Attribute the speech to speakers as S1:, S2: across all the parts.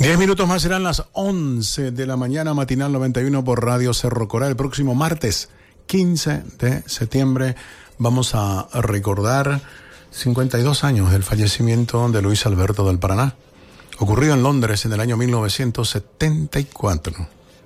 S1: 10 minutos más serán las 11 de la mañana, matinal 91 por Radio Cerro Corá. El próximo martes 15 de septiembre vamos a recordar 52 años del fallecimiento de Luis Alberto del Paraná. Ocurrió en Londres en el año 1974.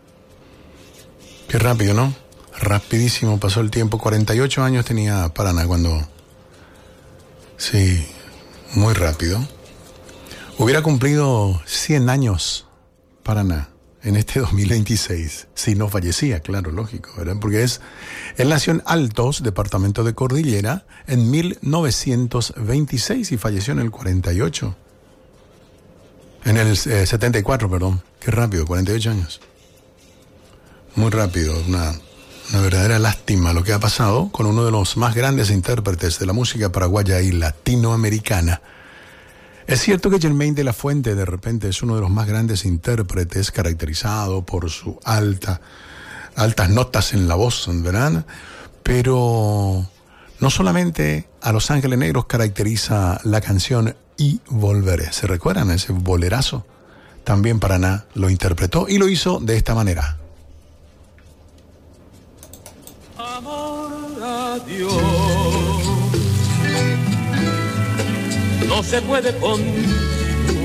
S1: Qué rápido, ¿no? Rapidísimo pasó el tiempo. 48 años tenía Paraná cuando... Sí, muy rápido. Hubiera cumplido 100 años Paraná en este 2026, si no fallecía, claro, lógico, ¿verdad? Porque él nació en Altos, departamento de Cordillera, en 1926 y falleció en el 48. En el 74, perdón. Qué rápido, 48 años. Muy rápido, una verdadera lástima lo que ha pasado con uno de los más grandes intérpretes de la música paraguaya y latinoamericana. Es cierto que Germain de la Fuente de repente es uno de los más grandes intérpretes, caracterizado por su altas notas en la voz, ¿verdad? Pero no solamente a Los Ángeles Negros caracteriza la canción Y Volveré. ¿Se recuerdan ese bolerazo? También Paraná lo interpretó y lo hizo de esta manera.
S2: Amor a Dios no se puede contar